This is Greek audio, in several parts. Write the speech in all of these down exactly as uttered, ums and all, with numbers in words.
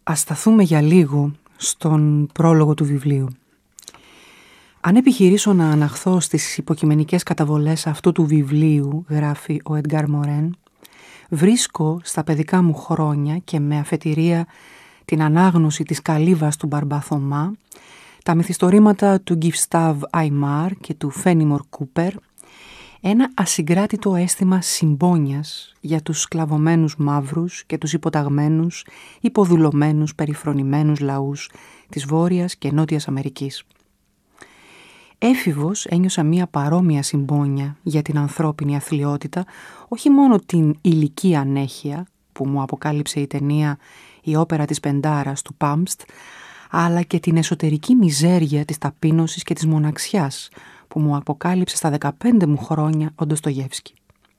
Ας σταθούμε για λίγο στον πρόλογο του βιβλίου. Αν επιχειρήσω να αναχθώ στις υποκειμενικές καταβολές αυτού του βιβλίου, γράφει ο Εντγκάρ Μορέν, βρίσκω στα παιδικά μου χρόνια και με αφετηρία την ανάγνωση της καλύβας του Μπαρμπάθωμά, τα μυθιστορήματα του Γκιβστάβ Αϊμάρ και του Φένιμορ Κούπερ, ένα ασυγκράτητο αίσθημα συμπόνιας για τους σκλαβωμένους μαύρους και τους υποταγμένους, υποδουλωμένους, περιφρονημένους λαούς της Βόρειας και Νότιας Αμερικής. Έφηβος ένιωσα μία παρόμοια συμπόνια για την ανθρώπινη αθλιότητα, όχι μόνο την υλική ανέχεια που μου αποκάλυψε η ταινία «Η όπερα της Πεντάρας» του Πάμπστ, αλλά και την εσωτερική μιζέρια της ταπείνωσης και της μοναξιάς που μου αποκάλυψε στα δεκαπέντε μου χρόνια ο Ντοστογεύσκι.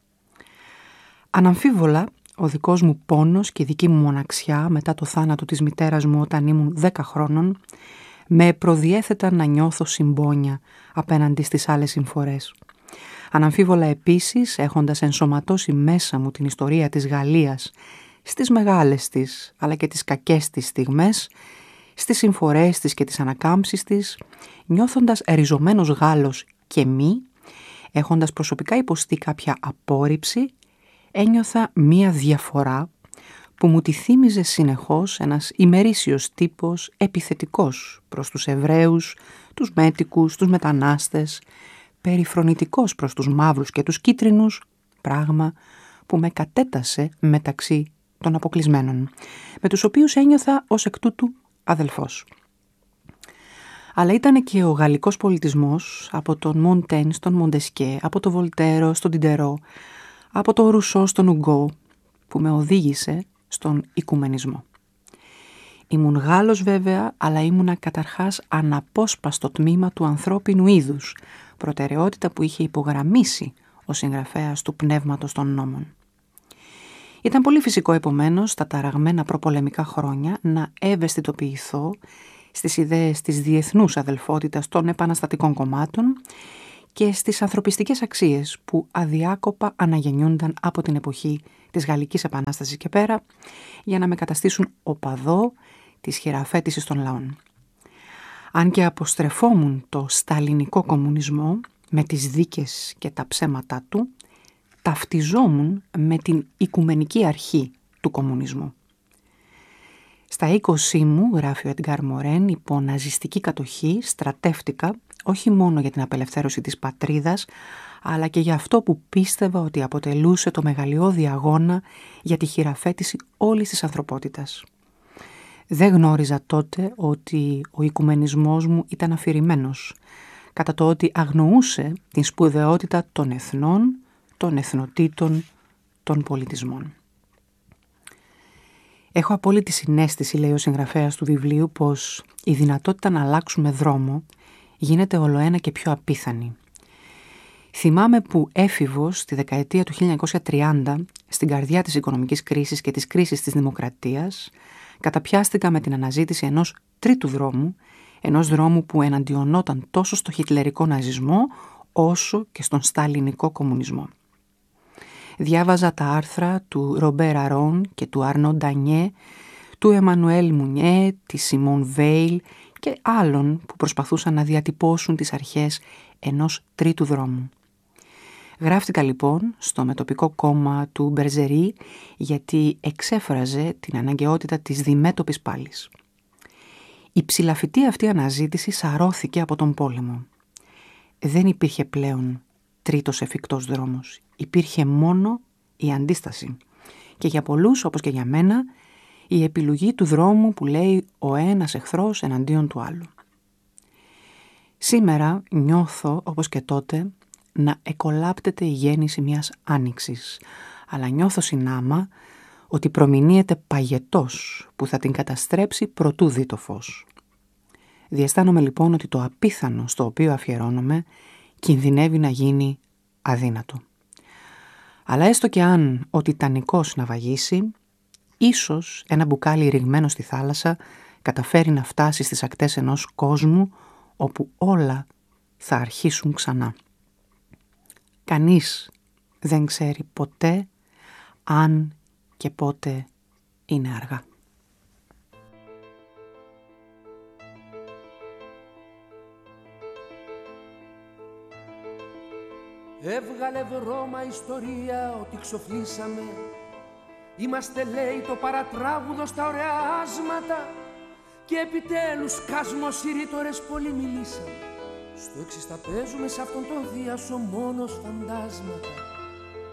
Αναμφίβολα, ο δικός μου πόνος και η δική μου μοναξιά μετά το θάνατο της μητέρας μου όταν ήμουν δέκα χρόνων με προδιέθεταν να νιώθω συμπόνια απέναντι στις άλλες συμφορές. Αναμφίβολα επίσης, έχοντας ενσωματώσει μέσα μου την ιστορία της Γαλλίας στις μεγάλες της αλλά και τις κακές της στιγμές, στις συμφορές της και τις ανακάμψεις της, νιώθοντας εριζωμένος Γάλλος και μη, έχοντας προσωπικά υποστεί κάποια απόρριψη, ένιωθα μία διαφορά που μου τη θύμιζε συνεχώς ένας ημερήσιος τύπος επιθετικός προς τους Εβραίους, τους Μέτικους, τους μετανάστες, περιφρονητικός προς τους μαύρους και τους κίτρινους, πράγμα που με κατέτασε μεταξύ των αποκλεισμένων, με τους οποίους ένιωθα ως εκ τούτου αδελφός. Αλλά ήταν και ο γαλλικός πολιτισμός από τον Μοντέν στον Μοντεσκέ, από τον Βολτέρο στον Τιντερό, από τον Ρουσό στον Ουγκό, που με οδήγησε στον οικουμενισμό. Ήμουν Γάλλος βέβαια, αλλά ήμουνα καταρχάς αναπόσπαστο τμήμα του ανθρώπινου είδους, προτεραιότητα που είχε υπογραμμίσει ο συγγραφέας του Πνεύματος των Νόμων. Ήταν πολύ φυσικό επομένως στα ταραγμένα προπολεμικά χρόνια να ευαισθητοποιηθώ στις ιδέες της διεθνούς αδελφότητας των επαναστατικών κομμάτων και στις ανθρωπιστικές αξίες που αδιάκοπα αναγεννιούνταν από την εποχή της Γαλλικής Επανάστασης και πέρα για να με καταστήσουν οπαδό της χειραφέτησης των λαών. Αν και αποστρεφόμουν το σταλινικό κομμουνισμό με τις δίκες και τα ψέματά του, ταυτιζόμουν με την οικουμενική αρχή του κομμουνισμού. Στα είκοσι μου, γράφει ο Εντγκάρ Μορέν, υπό ναζιστική κατοχή στρατεύτηκα όχι μόνο για την απελευθέρωση της πατρίδας, αλλά και για αυτό που πίστευα ότι αποτελούσε το μεγαλειώδη αγώνα για τη χειραφέτηση όλης της ανθρωπότητας. Δεν γνώριζα τότε ότι ο οικουμενισμός μου ήταν αφηρημένος, κατά το ότι αγνοούσε την σπουδαιότητα των εθνών, των εθνοτήτων, των πολιτισμών. Έχω απόλυτη συναίσθηση, λέει ο συγγραφέας του βιβλίου, πως η δυνατότητα να αλλάξουμε δρόμο γίνεται ολοένα και πιο απίθανη. Θυμάμαι που έφηβος τη δεκαετία του χίλια εννιακόσια τριάντα, στην καρδιά της οικονομικής κρίσης και της κρίσης της δημοκρατίας, καταπιάστηκα με την αναζήτηση ενός τρίτου δρόμου, ενός δρόμου που εναντιονόταν τόσο στο χιτλερικό ναζισμό όσο και στον σταλινικό κομμουνισμό. Διάβαζα τα άρθρα του Ρομπέρ Αρών και του Αρνό Ντανιέ, του Εμμανουέλ Μουνιέ, της Σιμών Βέιλ και άλλων που προσπαθούσαν να διατυπώσουν τις αρχές ενός τρίτου δρόμου. Γράφτηκα λοιπόν στο μετοπικό κόμμα του Μπερζερί γιατί εξέφραζε την αναγκαιότητα της διμέτωπης πάλης. Η ψηλαφιτή αυτή αναζήτηση σαρώθηκε από τον πόλεμο. Δεν υπήρχε πλέον τρίτος εφικτός δρόμος. Υπήρχε μόνο η αντίσταση. Και για πολλούς, όπως και για μένα, η επιλογή του δρόμου που λέει ο ένας εχθρός εναντίον του άλλου. Σήμερα νιώθω, όπως και τότε, να εκολάπτεται η γέννηση μιας άνοιξης, αλλά νιώθω συνάμα ότι προμηνύεται παγετός που θα την καταστρέψει προτού δει το φως. Διαισθάνομαι λοιπόν ότι το απίθανο στο οποίο αφιερώνομαι κινδυνεύει να γίνει αδύνατο. Αλλά έστω και αν ο Τιτανικός να βαγίσει, ίσως ένα μπουκάλι ρηγμένο στη θάλασσα καταφέρει να φτάσει στις ακτές ενός κόσμου όπου όλα θα αρχίσουν ξανά. Κανείς δεν ξέρει ποτέ αν και πότε είναι αργά. Έβγαλε βρώμα ιστορία ότι ξοφλήσαμε. Είμαστε λέει το παρατράγουδο στα ωραία άσματα. Και επιτέλους κάσμος οι ρήτορες πολύ μιλήσαμε. Στο έξι τα παίζουμε σ' αυτόν τον διάσο μόνος φαντάσματα.